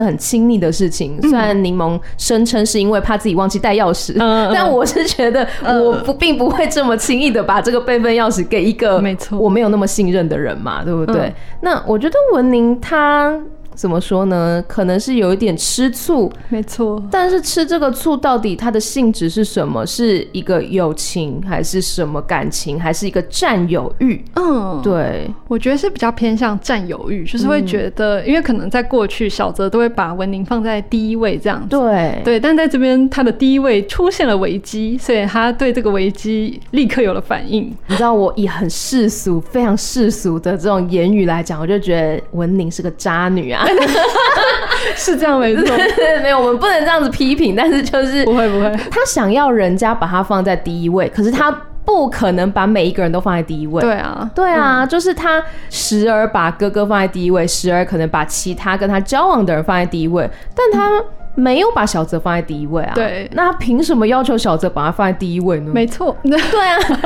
很亲密的事情。虽然柠檬声称是因为怕自己忘记带钥匙，但我是觉得我并不会这么轻易的把这个备份钥匙给一个我没有那么信任的人嘛，对不对？那我觉得文宁他怎么说呢？可能是有一点吃醋， 没错。 但是吃这个醋到底它的性质是什么？是一个友情，还是什么感情，还是一个占有欲？对， 我觉得是比较偏向占有欲，就是会觉得，因为可能在过去小泽都会把文宁放在第一位这样子，对，但在这边他的第一位出现了危机，所以他对这个危机立刻有了反应。 你知道，我以很世俗、非常世俗的这种言语来讲，我就觉得文宁是个渣女啊。 是这样没错。 没有，我们不能这样子批评，但是就是不会， 他想要人家把他放在第一位，可是他不可能把每一个人都放在第一位。对啊，就是他时而把哥哥放在第一位，时而可能把其他跟他交往的人放在第一位，但他没有把小泽放在第一位啊。 对， 那他凭什么要求小泽把他放在第一位呢？ 没错， 对啊，